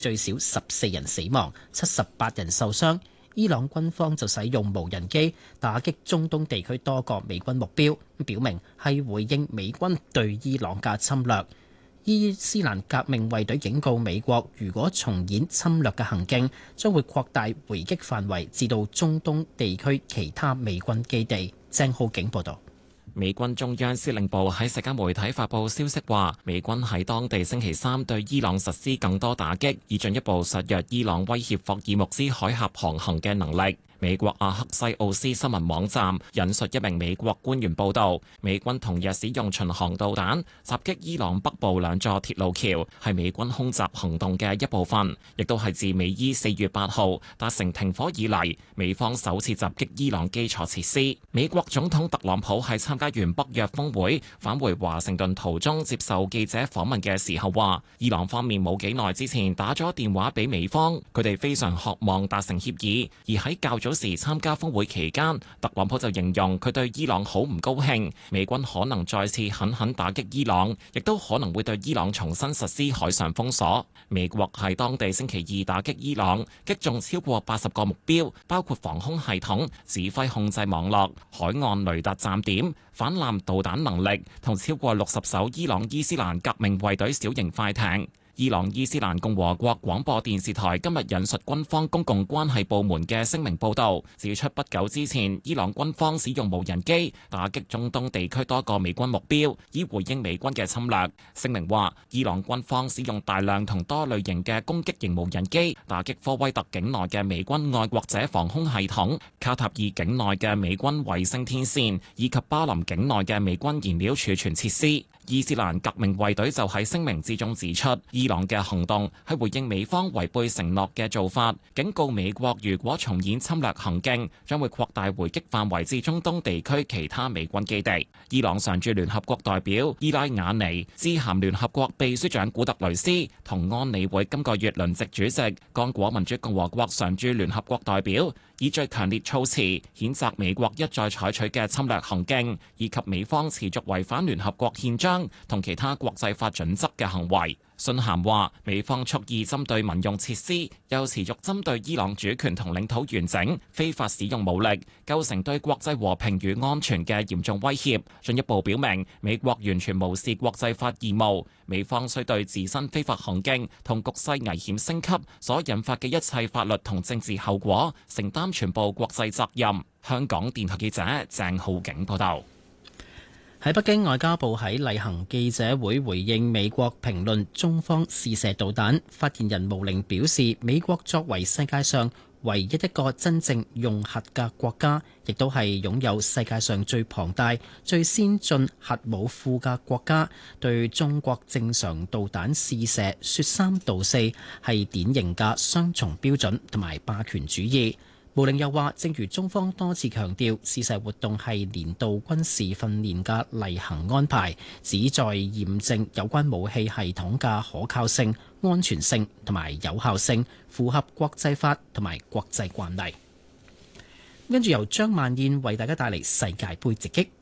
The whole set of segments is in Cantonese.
最少14人死亡，78人受傷。伊朗軍方就使用無人機打擊中東地區多個美軍目標，表明係回應美軍對伊朗嘅侵略。伊斯蘭革命衛隊警告美國，如果重演侵略嘅行徑，將會擴大回擊範圍至到中東地區其他美軍基地。鄭浩景報道。 美軍中央司令部喺社交媒體發布消息話，美軍喺當地星期三對伊朗實施更多打擊，以進一步削弱伊朗威脅霍爾木茲海峽航行嘅能力。美國阿克西奧斯新聞網站引述一名美國官員報道，美軍同日使用巡航導彈襲擊伊朗北部兩座鐵路橋，係美軍空襲行動嘅一部分，亦都係自美伊4月8號達成停火以嚟，美方首次襲擊伊朗基礎設施。美國總統特朗普喺參加完北約峰會返回華盛頓途中接受記者訪問嘅時候話，伊朗方面冇幾耐之前打咗電話俾美方，佢哋非常渴望達成協議，而喺較早時參加峰會期間，特朗普就形容佢對伊朗好唔高興，美軍可能再次狠狠打擊伊朗，亦都可能會對伊朗重新實施海上封鎖。美國喺當地星期二打擊伊朗，擊中超過80個目標，包括防空系統、指揮控制網絡、海岸雷達站點、反艦導彈能力同超過60艘伊朗伊斯蘭革命衛隊小型快艇。伊朗伊斯蘭共和國廣播電視台今日引述軍方公共關係部門嘅聲明報導，指出不久之前，伊朗軍方使用無人機打擊中東地區多個美軍目標，以回應美軍嘅侵略。聲明話，伊朗軍方使用大量同多類型嘅攻擊型無人機打擊科威特境內嘅美軍愛國者防空系統、卡塔爾境內嘅美軍衛星天線以及巴林境內嘅美軍燃料儲存設施。伊斯蘭革命衛隊就喺聲明之中指出，伊朗嘅行動係回應美方違背承諾嘅做法，警告美國如果重演侵略行徑，將會擴大回擊範圍至中東地區其他美軍基地。伊朗常駐聯合國代表伊拉雅尼致函聯合國秘書長古特雷斯同安理會今個月輪值主席剛果民主共和國常駐聯合國代表，以最強烈措辭譴責美國一再採取嘅侵略行徑，以及美方持續違反聯合國憲章同其他國際法準則嘅行為。信函話，美方蓄意針對民用設施，又持續針對伊朗主權同領土完整，非法使用武力，構成對國際和平與安全嘅嚴重威脅，進一步表明美國完全無視國際法義務。美方須對自身非法行徑同局勢危險升級所引發嘅一切法律同政治後果，承擔全部國際責任。香港電台記者鄭浩景報道。 喺北京，外交部喺例行記者會回應美國評論中方試射導彈。發言人毛寧表示，美國作為世界上唯一一個真正用核嘅國家，亦都係擁有世界上最龐大、最先進核武庫嘅國家，對中國正常導彈試射說三道四，係典型嘅雙重標準同埋霸權主義。毛寧又話，正如中方多次強調，試射活動係年度軍事訓練嘅例行安排，旨在驗證有關武器系統嘅可靠性、安全性同埋有效性，符合國際法同埋國際慣例。跟住由張萬燕為大家帶嚟世界盃直擊。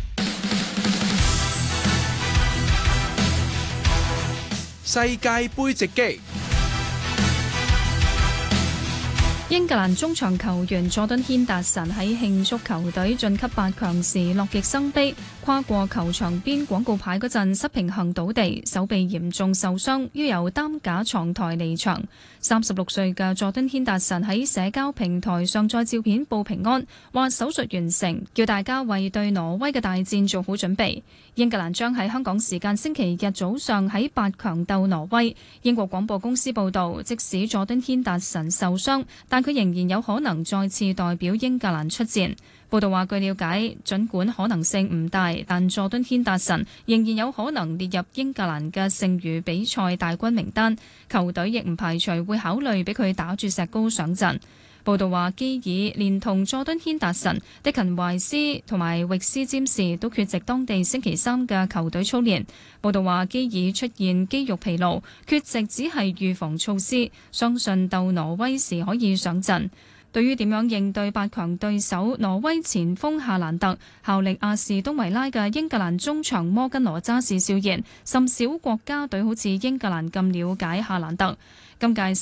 世界盃直擊。 英格蘭中場球員佐敦軒達臣喺慶祝球隊晉級8強時樂極生悲，跨過球場邊廣告牌嗰陣失平衡倒地，手臂嚴重受傷，要由擔架床台離場。36歲嘅佐敦軒達臣喺社交平台上載照片報平安，話手術完成，叫大家為對挪威嘅大戰做好準備。英格蘭將喺香港時間星期日早上喺8強鬥挪威。英國廣播公司報道，即使佐敦軒達臣受傷，但佢仍然有可能再次代表英格蘭出戰。報道話，據了解，儘管可能性唔大，但佐敦軒達臣仍然有可能列入英格蘭嘅剩餘比賽大軍名單。球隊亦唔排除會考慮俾佢打住石膏上陣。報道話，基爾連同佐敦軒達臣、迪勤懷斯同埋域斯詹士都缺席當地星期三嘅球隊操練。報道話，基爾出現肌肉疲勞，缺席只係預防措施，相信鬥挪威時可以上陣。 對於點樣應對8強對手挪威前鋒夏蘭特，效力阿士東維拉嘅英格蘭中場摩根羅渣士笑言，甚少國家隊好似英格蘭咁了解夏蘭特。今屆